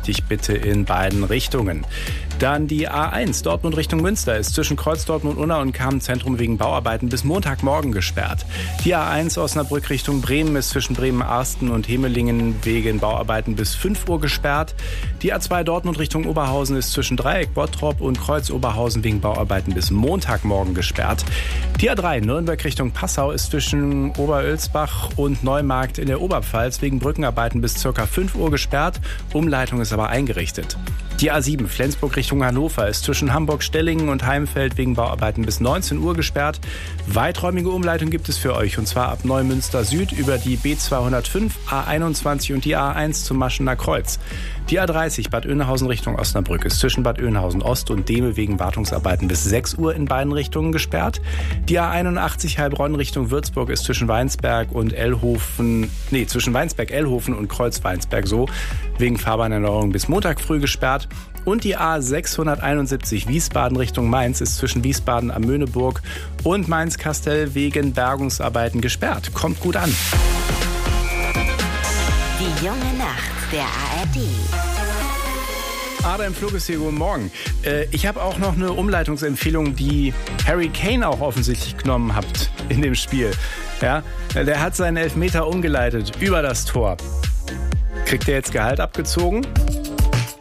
vorsichtig bitte in beiden Richtungen. Dann die A1 Dortmund Richtung Münster ist zwischen Kreuz Dortmund-Unna und Kamen-Zentrum wegen Bauarbeiten bis Montagmorgen gesperrt. Die A1 Osnabrück Richtung Bremen ist zwischen Bremen-Arsten und Hemelingen wegen Bauarbeiten bis 5 Uhr gesperrt. Die A2 Dortmund Richtung Oberhausen ist zwischen Dreieck Bottrop und Kreuz Oberhausen wegen Bauarbeiten bis Montagmorgen gesperrt. Die A3 Nürnberg Richtung Passau ist zwischen Oberölsbach und Neumarkt in der Oberpfalz wegen Brückenarbeiten bis ca. 5 Uhr gesperrt. Umleitung ist aber eingerichtet. Die A7 Flensburg Richtung Hannover ist zwischen Hamburg-Stellingen und Heimfeld wegen Bauarbeiten bis 19 Uhr gesperrt. Weiträumige Umleitung gibt es für euch, und zwar ab Neumünster Süd über die B205, A21 und die A1 zum Maschener Kreuz. Die A30 Bad Oeynhausen Richtung Osnabrück ist zwischen Bad Oeynhausen Ost und Dehme wegen Wartungsarbeiten bis 6 Uhr in beiden Richtungen gesperrt. Die A81 Heilbronn Richtung Würzburg ist zwischen Weinsberg, Elhofen und Kreuz Weinsberg wegen Fahrbahnerneuerung bis Montag früh gesperrt. Und die A671 Wiesbaden Richtung Mainz ist zwischen Wiesbaden am Möhneburg und Mainz-Kastel wegen Bergungsarbeiten gesperrt. Kommt gut an. Die junge Nacht der ARD. Ada im Flug ist hier, guten Morgen. Ich habe auch noch eine Umleitungsempfehlung, die Harry Kane auch offensichtlich genommen habt in dem Spiel. Ja, der hat seinen Elfmeter umgeleitet über das Tor. Kriegt er jetzt Gehalt abgezogen?